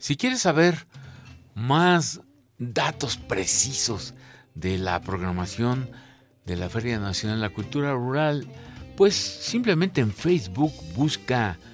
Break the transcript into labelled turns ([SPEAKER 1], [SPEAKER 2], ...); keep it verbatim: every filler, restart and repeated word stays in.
[SPEAKER 1] Si quieres saber más datos precisos de la programación de la Feria Nacional de la Cultura Rural, pues simplemente en Facebook busca